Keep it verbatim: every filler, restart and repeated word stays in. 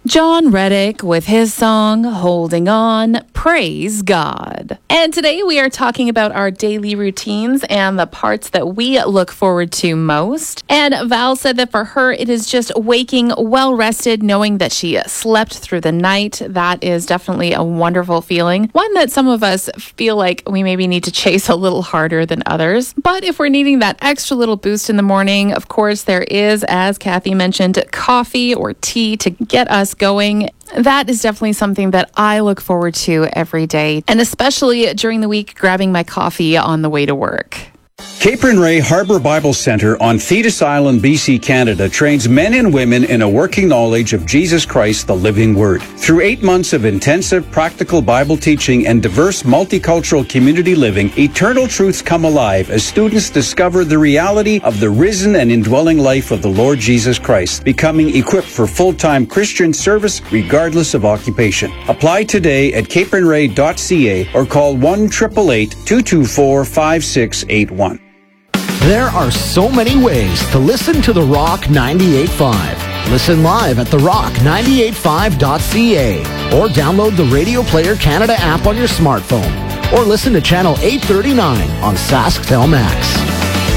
John Reddick with his song, Holding On, Praise God. And today we are talking about our daily routines and the parts that we look forward to most. And Val said that for her, it is just waking well rested, knowing that she slept through the night. That is definitely a wonderful feeling. One that some of us feel like we maybe need to chase a little harder than others. But if we're needing that extra little boost in the morning, of course, there is, as Kathy mentioned, coffee or tea to get us going. That is definitely something that I look forward to every day, and especially during the week, grabbing my coffee on the way to work. Cape and Ray Harbor Bible Center on Thetis Island, B C, Canada trains men and women in a working knowledge of Jesus Christ, the living Word. Through eight months of intensive practical Bible teaching and diverse multicultural community living, eternal truths come alive as students discover the reality of the risen and indwelling life of the Lord Jesus Christ, becoming equipped for full-time Christian service regardless of occupation. Apply today at cape and ray dot c a or call one eight eight eight, two two four, five six eight one. There are so many ways to listen to The Rock ninety-eight point five. Listen live at the rock ninety-eight five dot c a or download the Radio Player Canada app on your smartphone or listen to Channel eight thirty-nine on Sasktel Max.